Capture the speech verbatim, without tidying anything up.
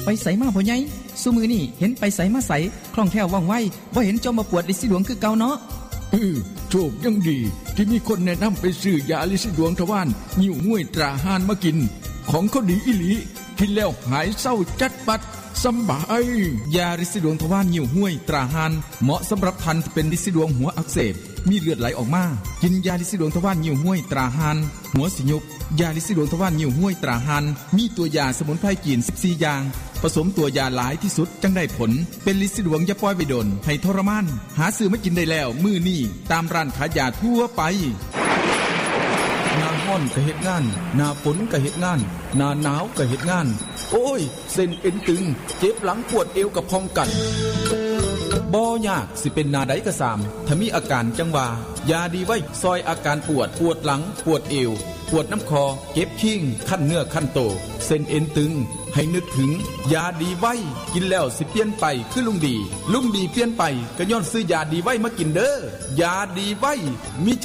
ไปใส่มาพ่อใหญ่ซุมื้อนี้เห็นไปใส่มาใส่คล่องแคล่วว่องไวบ่เห็นเจ้ามาปวดลิซิดวงคือเก่าเนาะเออโชคยังดีที่มีคนแนะนำไปซื้อยาลิซิดวงทวารหิวห้วยตราหานมากินของเขาดีอีหลีกินแล้วหายเศร้าจัดปัดสบายยาลิซิดวงทวารหิวห้วยตราหานเหมาะสำหรับท่านที่เป็นลิซิดวงหัวอักเสบมีเลือดไหลออกมากินยาลิซิดวงทวารหิวห้วยตราหานหัวสิยุบยาลิซิดวงทวารหิวห้วยตราหานมีตัวยาสมุนไพรจีนสิบสี่อย่างผสมตัวยาหลายที่สุดจังได้ผลเป็นลิซิดวงอย่าปล่อยไว้โดนให้ทรมานหาซื้อมากินได้แล้วมื้อนี้ตามร้านขายยาทั่วไปหน้าร้อนก็เฮ็ดงานหน้าฝนก็เฮ็ดงานหน้าหนาวก็เฮ็ดงานโอ้ยเส้นเอ็นตึงเจ็บหลังปวดเอวกับพองกันบ่ยากสิเป็นนาใดก็สามถ้ามีอาการจังว่ายาดีไว้ซอยอาการปวดปวดหลังปวดเอวปวดน้ำคอเจ็บขิ้งขั้นเนื้อขั้นโตเส้นเอ็นตึงให้นึกถึงยาดีไว้กินแล้วสิเปลี่ยนไปคือลุงดีลุงดีเปลี่ยนไปก็ย้อนซื้อยาดีไว้มากินเด้อยาดีไว้มี